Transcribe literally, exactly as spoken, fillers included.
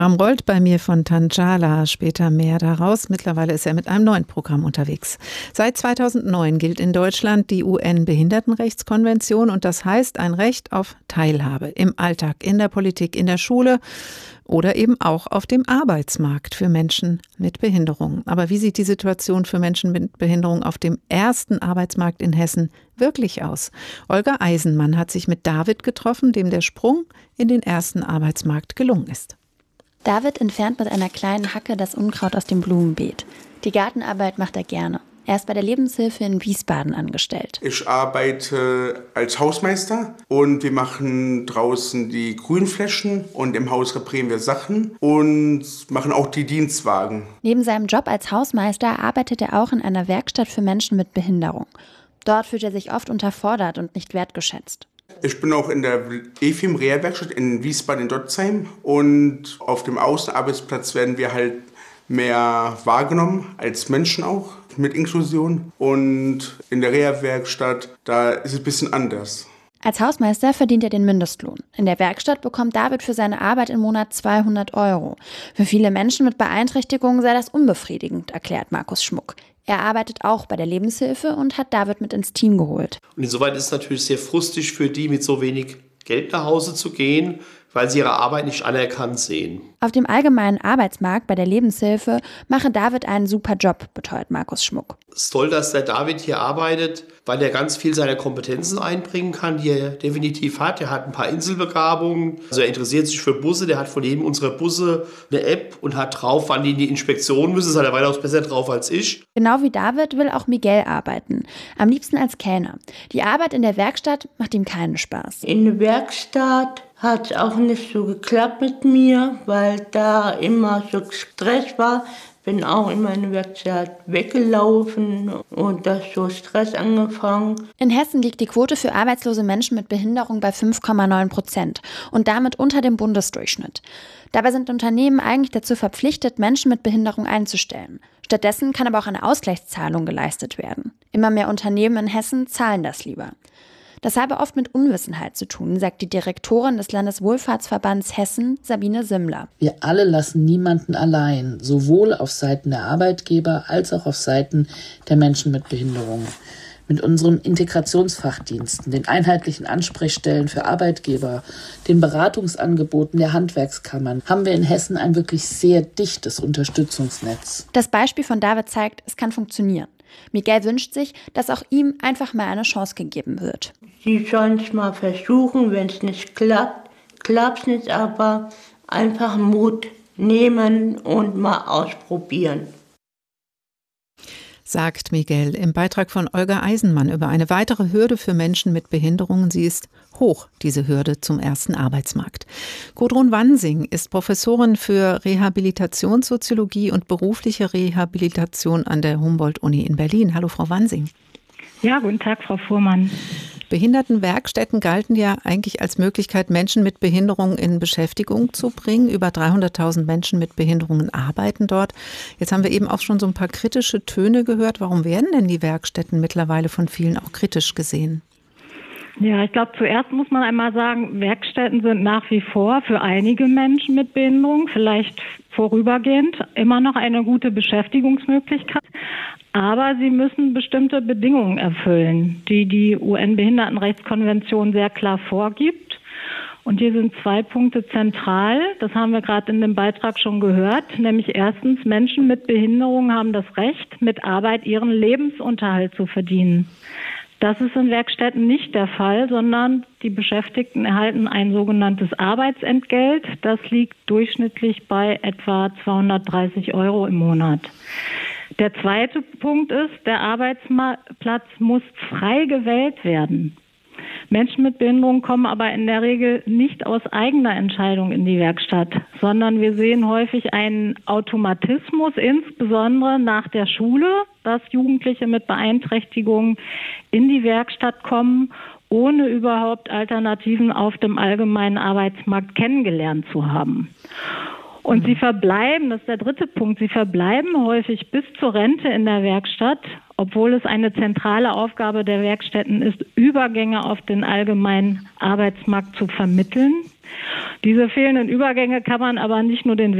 Am rollt bei mir von Tanchala, später mehr daraus. Mittlerweile ist er mit einem neuen Programm unterwegs. Seit zweitausendneun gilt in Deutschland die U N-Behindertenrechtskonvention und das heißt ein Recht auf Teilhabe im Alltag, in der Politik, in der Schule oder eben auch auf dem Arbeitsmarkt für Menschen mit Behinderung. Aber wie sieht die Situation für Menschen mit Behinderung auf dem ersten Arbeitsmarkt in Hessen wirklich aus? Olga Eisenmann hat sich mit David getroffen, dem der Sprung in den ersten Arbeitsmarkt gelungen ist. David entfernt mit einer kleinen Hacke das Unkraut aus dem Blumenbeet. Die Gartenarbeit macht er gerne. Er ist bei der Lebenshilfe in Wiesbaden angestellt. Ich arbeite als Hausmeister und wir machen draußen die Grünflächen und im Haus reparieren wir Sachen und machen auch die Dienstwagen. Neben seinem Job als Hausmeister arbeitet er auch in einer Werkstatt für Menschen mit Behinderung. Dort fühlt er sich oft unterfordert und nicht wertgeschätzt. Ich bin auch in der E F I M-Reha-Werkstatt in Wiesbaden in Dotzheim und auf dem Außenarbeitsplatz werden wir halt mehr wahrgenommen als Menschen auch mit Inklusion und in der Reha-Werkstatt, da ist es ein bisschen anders. Als Hausmeister verdient er den Mindestlohn. In der Werkstatt bekommt David für seine Arbeit im Monat zweihundert Euro. Für viele Menschen mit Beeinträchtigungen sei das unbefriedigend, erklärt Markus Schmuck. Er arbeitet auch bei der Lebenshilfe und hat David mit ins Team geholt. Und insoweit ist es natürlich sehr frustrierend für die, mit so wenig Geld nach Hause zu gehen, weil sie ihre Arbeit nicht anerkannt sehen. Auf dem allgemeinen Arbeitsmarkt bei der Lebenshilfe mache David einen super Job, beteuert Markus Schmuck. Es ist toll, dass der David hier arbeitet, weil er ganz viel seiner Kompetenzen einbringen kann, die er definitiv hat. Er hat ein paar Inselbegabungen, also er interessiert sich für Busse, der hat von jedem unserer Busse eine App und hat drauf, wann die in die Inspektion müssen. Das hat er weitaus besser drauf als ich. Genau wie David will auch Miguel arbeiten, am liebsten als Kellner. Die Arbeit in der Werkstatt macht ihm keinen Spaß. In der Werkstatt hat es auch nicht so geklappt mit mir, weil da immer so Stress war. Bin auch immer in der Werkstatt weggelaufen und da ist so Stress angefangen. In Hessen liegt die Quote für arbeitslose Menschen mit Behinderung bei fünf Komma neun Prozent und damit unter dem Bundesdurchschnitt. Dabei sind Unternehmen eigentlich dazu verpflichtet, Menschen mit Behinderung einzustellen. Stattdessen kann aber auch eine Ausgleichszahlung geleistet werden. Immer mehr Unternehmen in Hessen zahlen das lieber. Das habe oft mit Unwissenheit zu tun, sagt die Direktorin des Landeswohlfahrtsverbands Hessen, Sabine Simmler. Wir alle lassen niemanden allein, sowohl auf Seiten der Arbeitgeber als auch auf Seiten der Menschen mit Behinderung. Mit unseren Integrationsfachdiensten, den einheitlichen Ansprechstellen für Arbeitgeber, den Beratungsangeboten der Handwerkskammern haben wir in Hessen ein wirklich sehr dichtes Unterstützungsnetz. Das Beispiel von David zeigt, es kann funktionieren. Miguel wünscht sich, dass auch ihm einfach mal eine Chance gegeben wird. Sie sollen es mal versuchen, wenn es nicht klappt, klappt es nicht, aber einfach Mut nehmen und mal ausprobieren. Sagt Miguel im Beitrag von Olga Eisenmann über eine weitere Hürde für Menschen mit Behinderungen. Sie ist hoch, diese Hürde zum ersten Arbeitsmarkt. Gudrun Wansing ist Professorin für Rehabilitationssoziologie und berufliche Rehabilitation an der Humboldt-Uni in Berlin. Hallo, Frau Wansing. Ja, guten Tag, Frau Fuhrmann. Behindertenwerkstätten galten ja eigentlich als Möglichkeit, Menschen mit Behinderungen in Beschäftigung zu bringen. Über dreihunderttausend Menschen mit Behinderungen arbeiten dort. Jetzt haben wir eben auch schon so ein paar kritische Töne gehört. Warum werden denn die Werkstätten mittlerweile von vielen auch kritisch gesehen? Ja, ich glaube, zuerst muss man einmal sagen, Werkstätten sind nach wie vor für einige Menschen mit Behinderung, vielleicht vorübergehend, immer noch eine gute Beschäftigungsmöglichkeit. Aber sie müssen bestimmte Bedingungen erfüllen, die die U N-Behindertenrechtskonvention sehr klar vorgibt. Und hier sind zwei Punkte zentral. Das haben wir gerade in dem Beitrag schon gehört. Nämlich erstens, Menschen mit Behinderung haben das Recht, mit Arbeit ihren Lebensunterhalt zu verdienen. Das ist in Werkstätten nicht der Fall, sondern die Beschäftigten erhalten ein sogenanntes Arbeitsentgelt. Das liegt durchschnittlich bei etwa zweihundertdreißig Euro im Monat. Der zweite Punkt ist, der Arbeitsplatz muss frei gewählt werden. Menschen mit Behinderung kommen aber in der Regel nicht aus eigener Entscheidung in die Werkstatt, sondern wir sehen häufig einen Automatismus, insbesondere nach der Schule, dass Jugendliche mit Beeinträchtigungen in die Werkstatt kommen, ohne überhaupt Alternativen auf dem allgemeinen Arbeitsmarkt kennengelernt zu haben. Und sie verbleiben, das ist der dritte Punkt, sie verbleiben häufig bis zur Rente in der Werkstatt, obwohl es eine zentrale Aufgabe der Werkstätten ist, Übergänge auf den allgemeinen Arbeitsmarkt zu vermitteln. Diese fehlenden Übergänge kann man aber nicht nur den